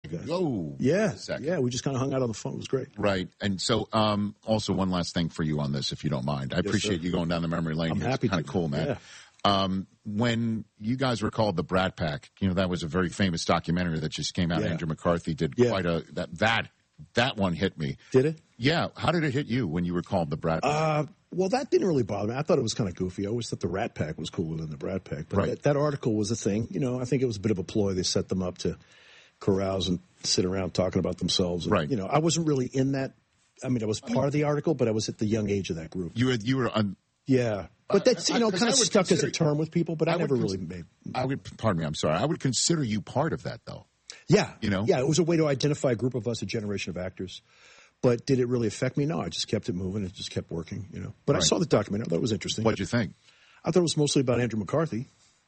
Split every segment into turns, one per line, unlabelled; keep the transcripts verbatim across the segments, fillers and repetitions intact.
guys.
Oh,
yeah,
second.
yeah. We just kind of hung out on the phone. It was great.
Right. And so, um, also one last thing for you on this, if you don't mind. I
Yes,
appreciate
sir.
you going down the memory lane.
I'm
here.
happy
It's kind
to.
of cool, man.
Yeah.
Um, when you guys were called the Brat Pack, you know, that was a very famous documentary that just came out.
Yeah.
Andrew McCarthy did
Yeah.
quite a, that, that, that one hit me.
Did it?
Yeah. How did it hit you when you were called the Brat Pack?
Uh, well, that didn't really bother me. I thought it was kind of goofy. I always thought the Rat Pack was cooler than the Brat Pack. But
Right.
that, that article was a thing. You know, I think it was a bit of a ploy. They set them up to carouse and sit around talking about themselves. And,
Right.
You know, I wasn't really in that. I mean, I was part of the article, but I was at the young age of that group.
you were, you were, on,
Yeah. But that's, you
I-
know,
'cause
kind
I
of
would
stuck as a
consider-
term with people, but I,
I would
never
cons-
really made.
I would, pardon me, I'm sorry. I would consider you part of that, though.
Yeah.
You know?
Yeah, it was a way to identify a group of us, a generation of actors. But did it really affect me? No, I just kept it moving. It just kept working, you know. But I
Right.
saw the documentary. I thought it was interesting.
What'd you think?
I thought it was mostly about Andrew McCarthy.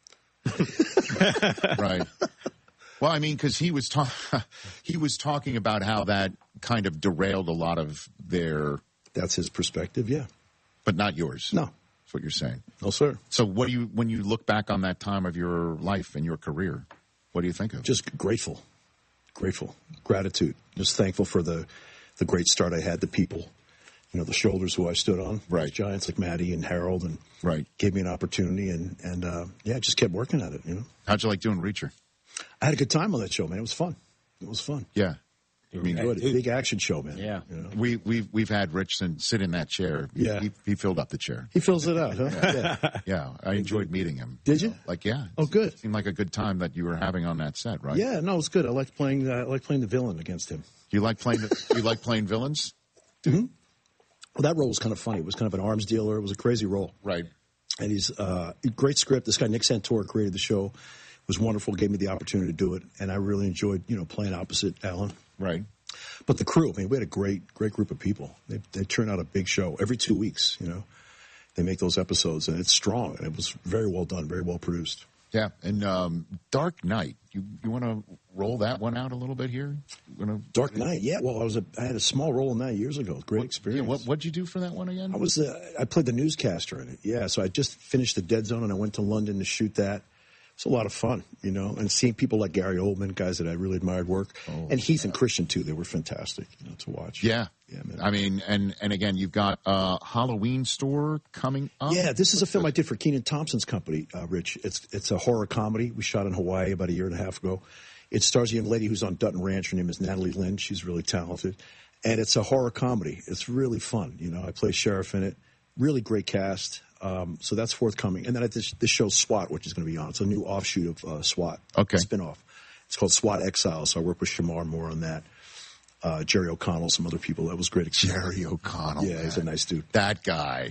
Right. Well, I mean, because he was ta- he was talking about how that kind of derailed a lot of their,
That's his perspective, yeah.
but not yours.
No.
That's what you're saying.
No, sir.
So, what do you when you look back on that time of your life and your career? What do you think of?
Just grateful. Grateful. Gratitude. Just thankful for the, the great start I had, the people, you know, the shoulders who I stood on.
Right.
Those giants like Maddie and Harold, and
Right.
gave me an opportunity, and, and uh, yeah, just kept working at it, you know.
How'd you like doing Reacher?
I had a good time on that show, man. It was fun. It was fun.
Yeah. I mean,
Good. Big action show, man.
Yeah.
You know?
we we've we've had Richson sit in that chair. He-
Yeah.
He, he filled up the chair.
He fills it out, huh? Yeah.
Yeah. I enjoyed meeting him.
Did you?
know, Like, yeah.
Oh, good.
Seemed like a good time that you were having on that set, right?
Yeah, no, it was good. I liked playing. Uh, I liked playing the villain against him.
You like playing? You like playing villains?
Well, that role was kind of funny. It was kind of an arms dealer. It was a crazy role,
Right.
and he's uh, great script. This guy Nick Santora created the show. It was wonderful. Gave me the opportunity to do it, and I really enjoyed, you know, playing opposite Alan.
Right.
But the crew, I mean, we had a great, great group of people. They they turn out a big show every two weeks. You know, they make those episodes, and it's strong, and it was very well done, very well produced.
Yeah, and um, Dark Knight. You you want to roll that one out a little bit here? You wanna,
Dark Knight, yeah. Well, I was a, I had a small role in that years ago. Great
Yeah,
experience.
what what'd you do for that one again?
I was uh, I played the newscaster in it. Yeah, so I just finished the Dead Zone, and I went to London to shoot that. It's a lot of fun, you know, and seeing people like Gary Oldman, guys that I really admired work,
Oh,
and Heath and Christian too. They were fantastic, you know, to watch.
Yeah,
Yeah, man.
I mean, and and again, you've got a Halloween store coming up.
Yeah, this is a film I did for Kenan Thompson's company, uh, Rich. It's it's a horror comedy. We shot in Hawaii about a year and a half ago. It stars a young lady who's on Dutton Ranch. Her name is Natalie Lynn. She's really talented, and it's a horror comedy. It's really fun. You know, I play sheriff in it. Really great cast. Um, so that's forthcoming. And then I did this show SWAT, which is going to be on. It's a new offshoot of uh, SWAT.
Okay.
Spinoff. It's called SWAT Exile. So I work with Shamar Moore on that. Uh, Jerry O'Connell, some other people. That was great experience.
Jerry O'Connell.
Yeah, he's a
man.
nice dude.
That guy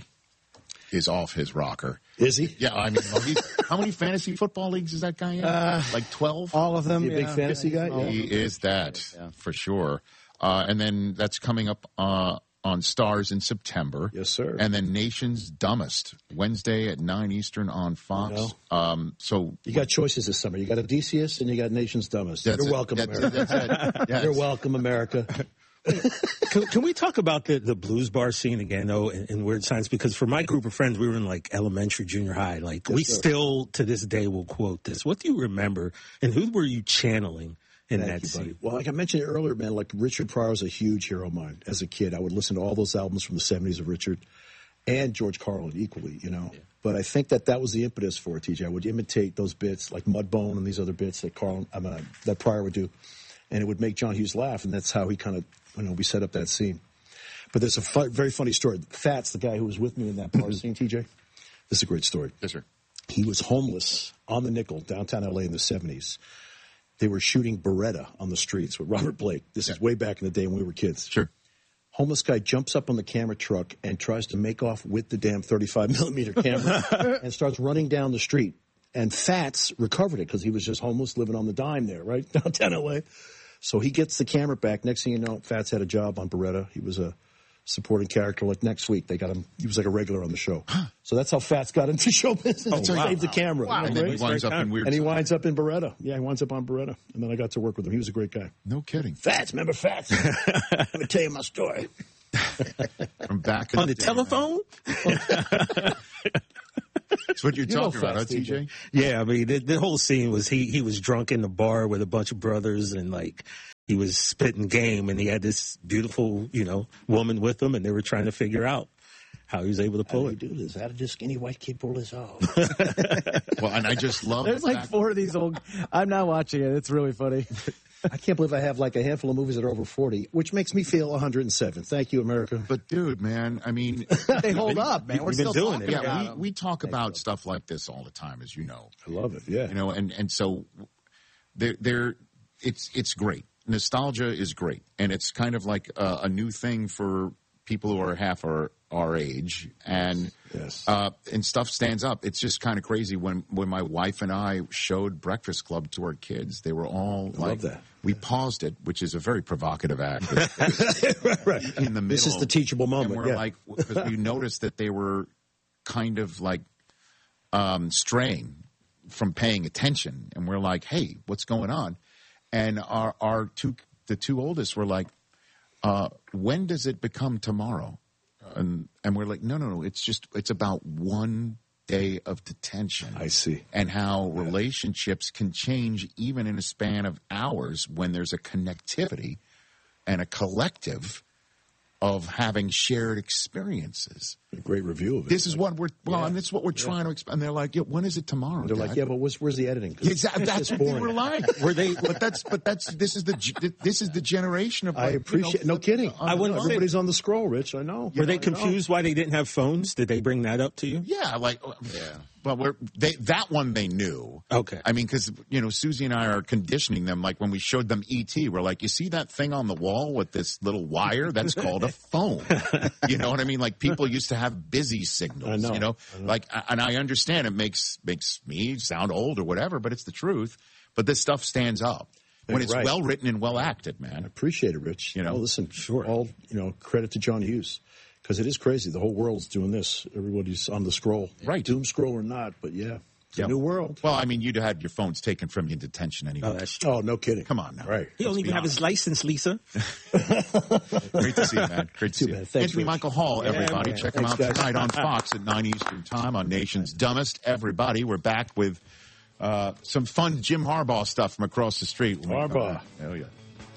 is off his rocker.
Is he?
Yeah, I mean, well, he's, how many fantasy football leagues is that guy in?
Uh,
like twelve?
All of them.
He a big
yeah.
fantasy guy?
All
Yeah.
of
He
them.
is that,
Yeah.
for sure. Uh, and then that's coming up uh, on Stars in September.
Yes, sir.
And then Nation's Dumbest, Wednesday at nine Eastern on Fox.
You
Um, so
You got choices this summer. You got Odysseus and you got Nation's Dumbest.
that's
You're
it.
welcome,
That's-
America.
that's it. Yes.
You're welcome, America.
Can, can we talk about the, the blues bar scene again, though, in, in Weird Science? Because for my group of friends, we were in like elementary, junior high. Like we
sir.
still to this day will quote this. What do you remember, and who were you channeling in
Thank
that
you, buddy.
scene?
Well, like I mentioned earlier, man, like Richard Pryor was a huge hero of mine as a kid. I would listen to all those albums from the seventies of Richard and George Carlin equally, you know. But I think that that was the impetus for it, T J. I would imitate those bits like Mudbone and these other bits that Carlin, I mean, that Pryor would do. And it would make John Hughes laugh, and that's how he kind of, you know, we set up that scene. But there's a fu- very funny story. Fats, the guy who was with me in that bar scene, T J, this is a great story.
Yes, sir.
He was homeless on the nickel, downtown L A in the seventies. They were shooting Beretta on the streets with Robert Blake. This is way back in the day when we were kids.
Sure.
Homeless guy jumps up on the camera truck and tries to make off with the damn thirty-five millimeter camera and starts running down the street. And Fats recovered it because he was just homeless, living on the dime there, right? Downtown L A. So he gets the camera back. Next thing you know, Fats had a job on Beretta. He was a supporting character. Like next week, they got him. He was like a regular on the show. So that's how Fats got into show business.
Oh,
He
wow.
saved the camera.
Wow.
You know,
And then he
right?
winds up in Weird
And he
Science.
winds up in Beretta. Yeah, he winds up on Beretta. And then I got to work with him. He was a great guy.
No kidding.
Fats, remember Fats? Let me tell you my story.
From back in
On the
day,
telephone?
That's what you're
You know
talking about, huh,
fast,
T J?
Yeah, I mean, the, the whole scene was he he was drunk in the bar with a bunch of brothers, and like he was spitting game, and he had this beautiful, you know, woman with him, and they were trying to figure out how he was able to pull
How
it.
do you do this? How did this skinny white kid pull this off?
Well, and I just love
There's
the
like
fact-
four of these old. I'm not watching it. It's really funny.
I can't believe I have like a handful of movies that are over forty, which makes me feel one hundred seven. Thank you, America.
But dude, man, I mean,
They hold up, man. We're
We've been
still
doing
talking
it.
about
yeah, we,
them.
we talk about stuff like this all the time, as you know.
I love it. Yeah.
You know, and and so they're they're it's it's great. Nostalgia is great, and it's kind of like a, a new thing for people who are half our our age, and
Yes.
uh, and stuff stands up. It's just kind of crazy when when my wife and I showed Breakfast Club to our kids. They were all
I
like,
love that.
we paused it, which is a very provocative act.
right, right.
In the middle,
This is the teachable moment.
and we're
yeah.
like, because we noticed that they were kind of like um, straying from paying attention, and we're like, hey, what's going on? And our our two the two oldest were like, uh, when does it become tomorrow? And and we're like, no, no, no. It's just it's about one day of detention.
I see.
And how relationships can change even in a span of hours when there's a connectivity and a collective of having shared experiences.
A great review of it.
This is what we're well,
Yeah.
and it's what we're trying to explain. And they're like, yeah, when is it tomorrow?
They're
Dad?
like, yeah, but where's, where's the editing? 'Cause
Exactly.
it's
That's
just
what they
boring.
were like. Were they? But that's but that's this is the ge- this is the generation of.
I
Like,
appreciate.
you know,
no kidding.
I
I
wouldn't say-
Everybody's on the scroll, Rich. I know.
Were they
I know.
confused why they didn't have phones? Did they bring that up to you?
Yeah, like yeah. Well, we're they that one they knew.
Okay.
I mean, because you know, Susie and I are conditioning them. Like when we showed them E T, we're like, you see that thing on the wall with this little wire? That's called a phone. You know what I mean? Like people used to have busy signals.
I know.
You know, like, and I understand it makes makes me sound old or whatever, but it's the truth. But this stuff stands up when
You're
it's
right.
well written and well acted, man.
Appreciate it, Rich.
You know?
Oh, listen,
Sure.
All you know, credit to John Hughes because it is crazy. The whole world's doing this. Everybody's on the scroll,
Right.
Doom scroll or not, but yeah, it's
Yeah.
a new world.
Well, I mean, you'd had your phones taken from you in detention anyway.
Oh, that's true.
Oh, no kidding.
Come on now.
Right.
He don't
Let's
even
be
have his license, Lisa.
Great to see you, man. Great to
Too
see you.
bad. Thanks,
Anthony
Rich.
Michael Hall, everybody.
man.
Check him
Thanks,
out
guys.
tonight on Fox at nine Eastern Time on Nation's Dumbest. Everybody, we're back with uh, some fun Jim Harbaugh stuff from across the street. when we come
Harbaugh.
back. Hell yeah.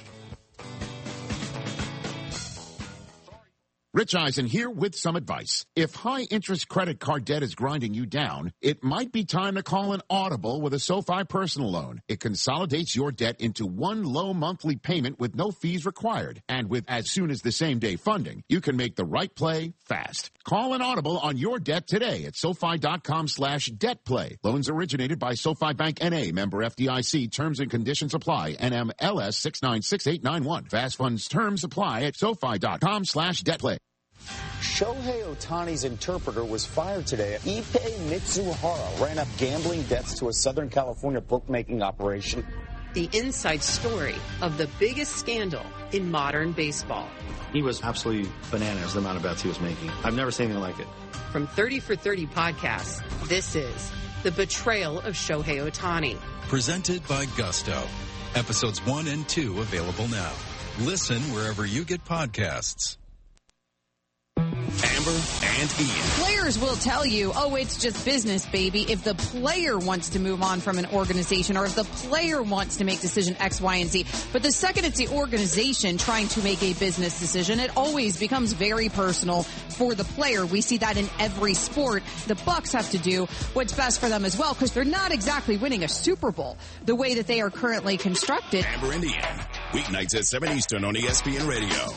Rich Eisen here with some advice. If high-interest credit card debt is grinding you down, it might be time to call an Audible with a SoFi personal loan. It consolidates your debt into one low monthly payment with no fees required. And with as soon as the same-day funding, you can make the right play fast. Call an Audible on your debt today at SoFi.com slash debt play. Loans originated by SoFi Bank N A, member F D I C. Terms and conditions apply. N M L S six nine six eight nine one. Fast funds terms apply at SoFi.com slash debt play.
Shohei Ohtani's interpreter was fired today. Ippei Mitsuhara ran up gambling debts to a Southern California bookmaking operation.
The inside story of the biggest scandal in modern baseball.
He was absolutely bananas, the amount of bets he was making. I've never seen anything like it.
From thirty for thirty podcasts, this is The Betrayal of Shohei Ohtani.
Presented by Gusto. Episodes one and two available now. Listen wherever you get podcasts. Amber and Ian.
Players will tell you, oh, it's just business, baby. If the player wants to move on from an organization or if the player wants to make decision X, Y, and Z. But the second it's the organization trying to make a business decision, it always becomes very personal for the player. We see that in every sport. The Bucks have to do what's best for them as well because they're not exactly winning a Super Bowl the way that they are currently constructed.
Amber and Ian. Weeknights at seven Eastern on E S P N Radio.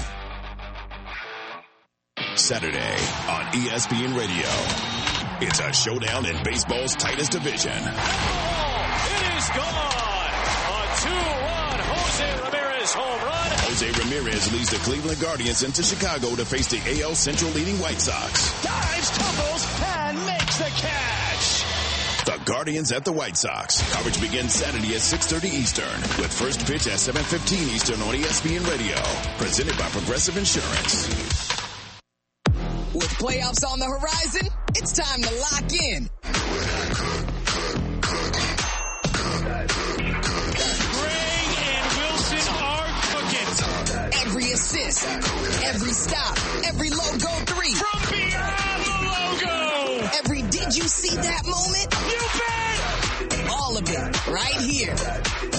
Saturday on E S P N Radio. It's a showdown in baseball's tightest division.
It is gone. A two-run Jose Ramirez home run.
Jose Ramirez leads the Cleveland Guardians into Chicago to face the A L Central leading White Sox.
Dives, tumbles, and makes the catch.
The Guardians at the White Sox. Coverage begins Saturday at six thirty Eastern with first pitch at seven fifteen Eastern on E S P N Radio. Presented by Progressive Insurance.
With playoffs on the horizon, it's time to lock in.
Gray and Wilson are cooking.
Every assist, every stop, every logo three.
From beyond the logo.
Every did you see see that moment? You bet! All of it right here.